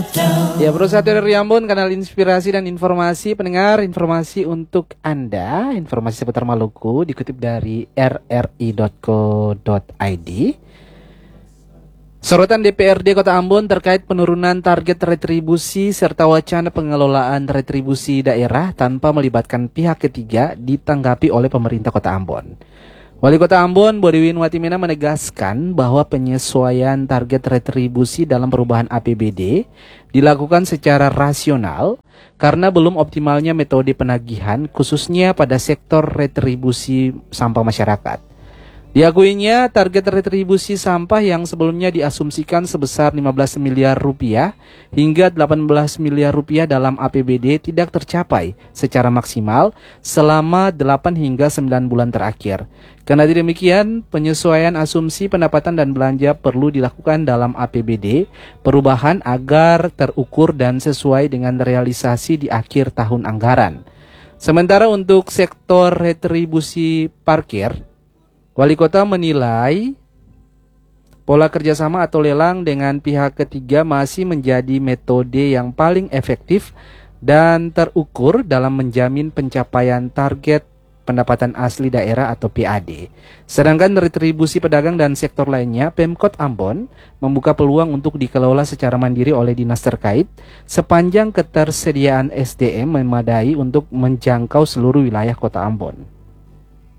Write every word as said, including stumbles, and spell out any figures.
Ya, Bro Satu dari Ambon, kanal inspirasi dan informasi. Pendengar, informasi untuk Anda, informasi seputar Maluku dikutip dari r r i dot co dot i d. Sorotan D P R D Kota Ambon terkait penurunan target retribusi serta wacana pengelolaan retribusi daerah tanpa melibatkan pihak ketiga ditanggapi oleh pemerintah Kota Ambon. Wali Kota Ambon, Bodiwin Watimena menegaskan bahwa penyesuaian target retribusi dalam perubahan A P B D dilakukan secara rasional karena belum optimalnya metode penagihan khususnya pada sektor retribusi sampah masyarakat. Diakuinya target retribusi sampah yang sebelumnya diasumsikan sebesar lima belas miliar rupiah hingga delapan belas miliar rupiah dalam A P B D tidak tercapai secara maksimal selama delapan hingga sembilan bulan terakhir. Karena demikian, penyesuaian asumsi pendapatan dan belanja perlu dilakukan dalam A P B D perubahan agar terukur dan sesuai dengan realisasi di akhir tahun anggaran. Sementara untuk sektor retribusi parkir, Wali Kota menilai pola kerjasama atau lelang dengan pihak ketiga masih menjadi metode yang paling efektif dan terukur dalam menjamin pencapaian target pendapatan asli daerah atau P A D. Sedangkan retribusi pedagang dan sektor lainnya, Pemkot Ambon membuka peluang untuk dikelola secara mandiri oleh dinas terkait sepanjang ketersediaan S D M memadai untuk menjangkau seluruh wilayah Kota Ambon.